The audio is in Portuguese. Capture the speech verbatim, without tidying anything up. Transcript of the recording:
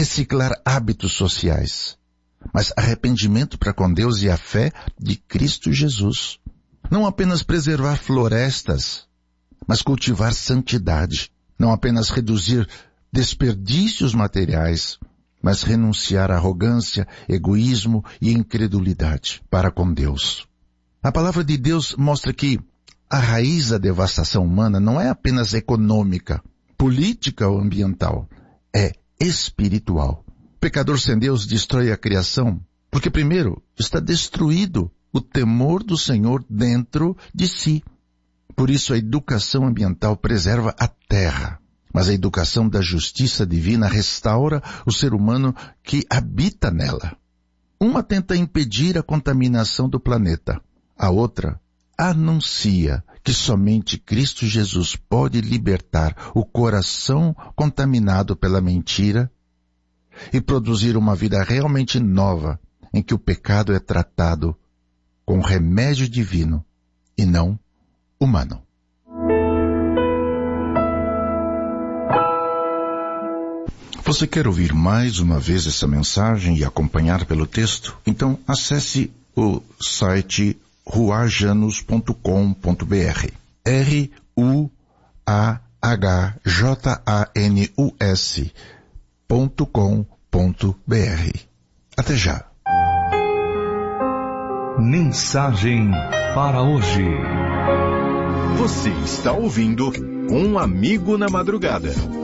reciclar hábitos sociais, mas arrependimento para com Deus e a fé de Cristo Jesus. Não apenas preservar florestas, mas cultivar santidade. Não apenas reduzir desperdícios materiais, mas renunciar à arrogância, egoísmo e incredulidade para com Deus. A palavra de Deus mostra que a raiz da devastação humana não é apenas econômica, política ou ambiental, é espiritual. O pecador sem Deus destrói a criação, porque primeiro está destruído o temor do Senhor dentro de si. Por isso a educação ambiental preserva a terra, mas a educação da justiça divina restaura o ser humano que habita nela. Uma tenta impedir a contaminação do planeta, a outra anuncia que somente Cristo Jesus pode libertar o coração contaminado pela mentira e produzir uma vida realmente nova, em que o pecado é tratado com remédio divino e não humano. Você quer ouvir mais uma vez essa mensagem e acompanhar pelo texto? Então acesse o site ruajanus ponto com ponto b r. R U A H J A N U S ponto com ponto b r. Até já. Mensagem para hoje. Você está ouvindo Um Amigo na Madrugada.